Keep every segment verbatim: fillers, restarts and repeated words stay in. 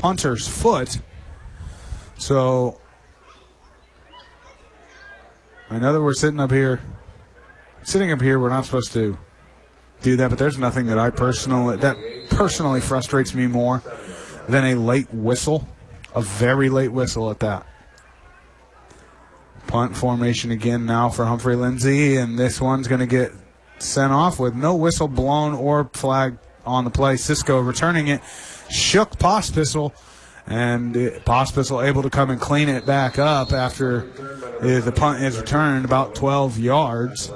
punter's foot. So I know that we're sitting up here. Sitting up here, we're not supposed to do that, but there's nothing that I personally, that personally frustrates me more than a late whistle, a very late whistle at that. Punt formation again now for Humphrey Lindsay, and this one's going to get sent off with no whistle blown or flag on the play. Cisco returning it, shook Pospisil, and Pospisil able to come and clean it back up after the punt is returned about twelve yards.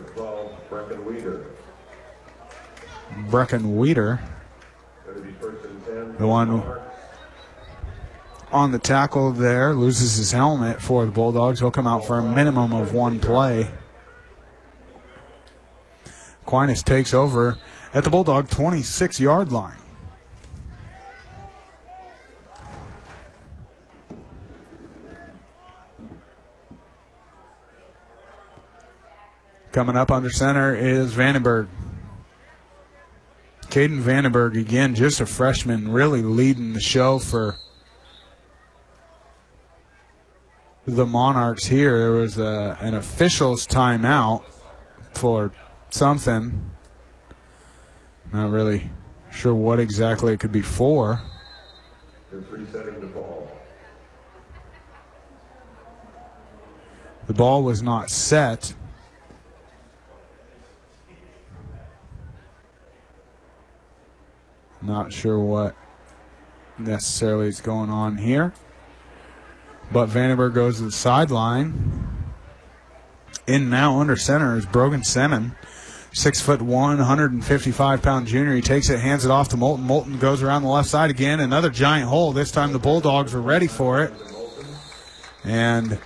Brecken Weeder, the one on the tackle there, loses his helmet for the Bulldogs. He'll come out for a minimum of one play. Aquinas takes over at the Bulldog twenty-six-yard line. Coming up under center is Vandenberg. Caden Vandenberg, again, just a freshman, really leading the show for the Monarchs here. There was a, an official's timeout for something. Not really sure what exactly it could be for. Resetting the ball. The ball was not set. Not sure what necessarily is going on here. But Vandenberg goes to the sideline. In now under center is Brogan Semin. Six foot one, one hundred fifty-five pound junior. He takes it, hands it off to Moulton. Moulton goes around the left side again. Another giant hole. This time the Bulldogs are ready for it. And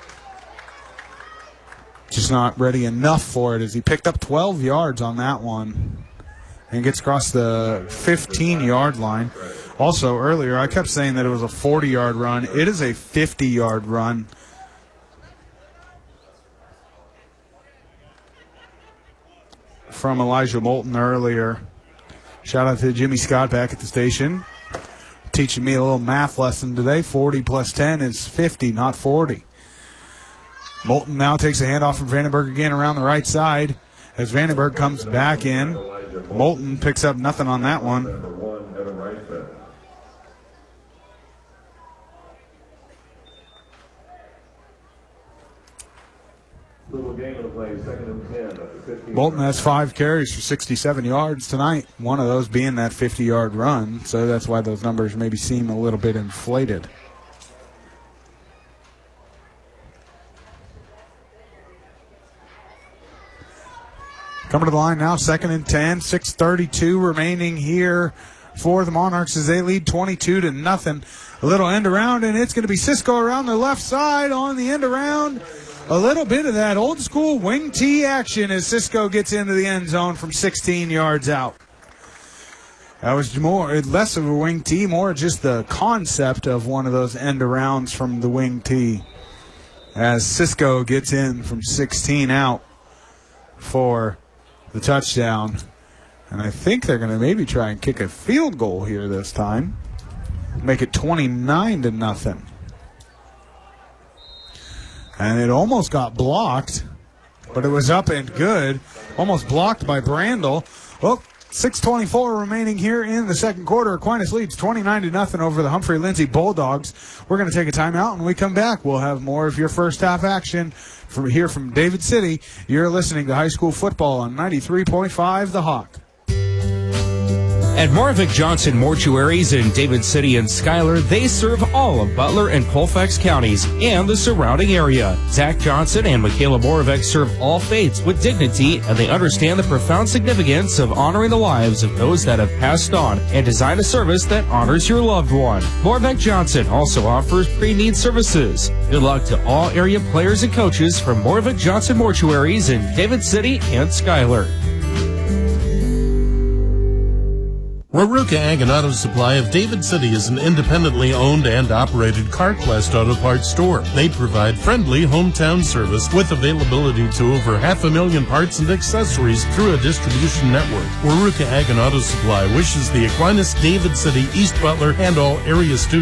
just not ready enough for it as he picked up twelve yards on that one. And gets across the fifteen-yard line. Also, earlier, I kept saying that it was a forty-yard run. It is a fifty-yard run. From Elijah Moulton earlier. Shout out to Jimmy Scott back at the station. Teaching me a little math lesson today. forty plus ten is fifty, not forty. Moulton now takes a handoff from Vandenberg again around the right side. As Vandenberg comes back in, Moulton picks up nothing on that one. Moulton has five carries for sixty-seven yards tonight, one of those being that fifty-yard run, so that's why those numbers maybe seem a little bit inflated. Coming to the line now, second and ten, six thirty-two remaining here for the Monarchs as they lead twenty-two to nothing. A little end around, and it's going to be Cisco around the left side on the end around. A little bit of that old school wing T action as Cisco gets into the end zone from sixteen yards out. That was more, less of a wing T, more just the concept of one of those end arounds from the wing T as Cisco gets in from sixteen out for the touchdown. And I think they're going to maybe try and kick a field goal here this time. Make it twenty-nine to nothing. And it almost got blocked, but it was up and good. Almost blocked by Brandel. Well, six twenty-four remaining here in the second quarter. Aquinas leads twenty-nine to nothing over the Humphrey Lindsay Bulldogs. We're going to take a timeout. When we come back, we'll have more of your first half action from here from David City. You're listening to high school football on ninety-three point five The Hawk. At Moravec Johnson Mortuaries in David City and Schuyler, they serve all of Butler and Colfax counties and the surrounding area. Zach Johnson and Michaela Moravec serve all faiths with dignity, and they understand the profound significance of honoring the lives of those that have passed on and design a service that honors your loved one. Moravec Johnson also offers pre-need services. Good luck to all area players and coaches from Moravec Johnson Mortuaries in David City and Schuyler. Waruka Ag and Auto Supply of David City is an independently owned and operated CarQuest Auto Parts store. They provide friendly hometown service with availability to over half a million parts and accessories through a distribution network. Waruka Ag and Auto Supply wishes the Aquinas, David City, East Butler, and all area students